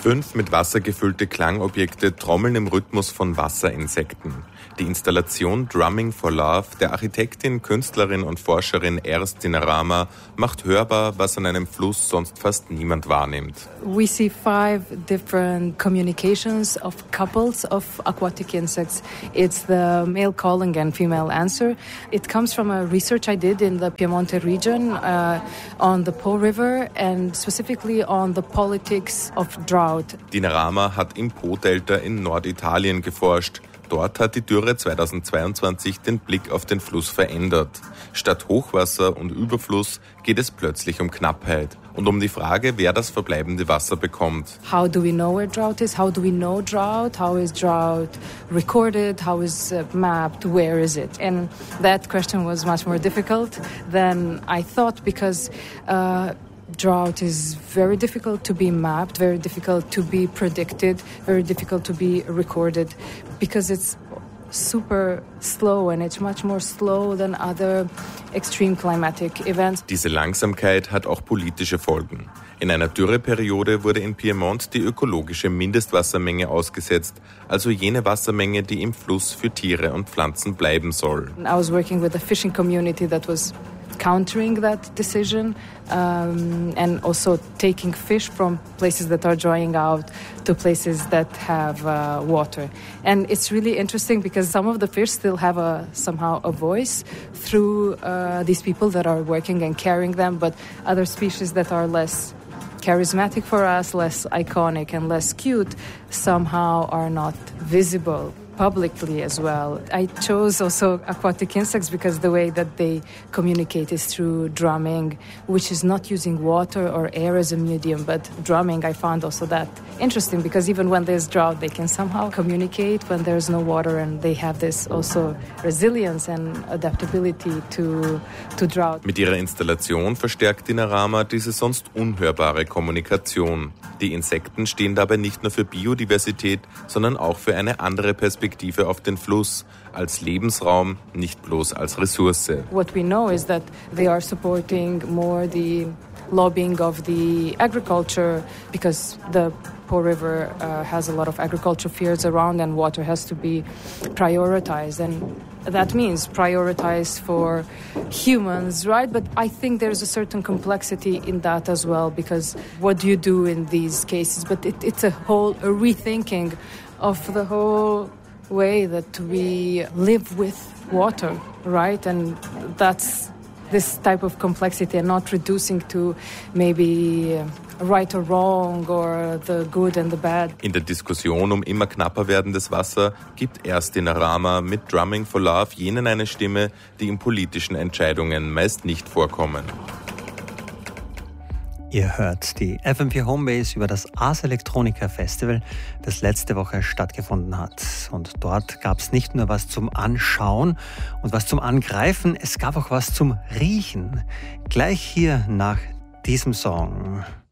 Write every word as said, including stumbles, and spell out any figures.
Fünf mit Wasser gefüllte Klangobjekte trommeln im Rhythmus von Wasserinsekten. Die Installation Drumming for Love der Architektin, Künstlerin und Forscherin Ers Dinarama macht hörbar, was an einem Fluss sonst fast niemand wahrnimmt. We see five different communications of couples of aquatic insects. It's the male calling and female answer. It comes from a research I did in the Piemonte region uh, on the Po River and specifically on the politics of drought. Dinarama hat im Po-Delta in Norditalien geforscht. Dort hat die Dürre zweitausendzweiundzwanzig den Blick auf den Fluss verändert. Statt Hochwasser und Überfluss geht es plötzlich um Knappheit und um die Frage, wer das verbleibende Wasser bekommt. How do we know where drought is? How do we know drought? How is drought recorded? How is uh, mapped? Where is it? And that question was much more difficult than I thought because uh, drought is very difficult to be mapped, very difficult to be predicted, very difficult to be recorded because it's super slow and it's much more slow than other extreme climatic events. Diese Langsamkeit hat auch politische Folgen. In einer Dürreperiode wurde in Piemont die ökologische Mindestwassermenge ausgesetzt, also jene Wassermenge, die im Fluss für Tiere und Pflanzen bleiben soll. I was working with a fishing community that was countering that decision um, and also taking fish from places that are drying out to places that have uh, water. And it's really interesting because some of the fish still have a somehow a voice through uh, these people that are working and carrying them, but other species that are less charismatic for us, less iconic and less cute, somehow are not visible publicly as well. I chose also aquatic insects because the way that they communicate is through drumming, which is not using water or air as a medium, but drumming. I found also that interesting because even when there's drought, they can somehow communicate when there's no water, and they have this also resilience and adaptability to, to drought. Mit ihrer Installation verstärkt Dinarama diese sonst unhörbare Kommunikation. Die Insekten stehen dabei nicht nur für Biodiversität, sondern auch für eine andere Perspektive auf den Fluss, als Lebensraum, nicht bloß als Ressource. What we know is that they are supporting more the lobbying of the agriculture because the Po River uh, has a lot of agricultural fields around and water has to be prioritized, and that means prioritized for humans, right? But I think there's a certain complexity in that as well because what do you do in these cases? But it, it's a whole a rethinking of the whole way that we live with water, right? And that's this type of complexity and not reducing to maybe right or wrong or the good and the bad. In der Diskussion um immer knapper werdendes Wasser gibt Ers Dinarama mit Drumming for Love jenen eine Stimme, die in politischen Entscheidungen meist nicht vorkommen. Ihr hört die F M vier Homebase über das Ars Electronica Festival, das letzte Woche stattgefunden hat. Und dort gab es nicht nur was zum Anschauen und was zum Angreifen, es gab auch was zum Riechen. Gleich hier nach diesem Song.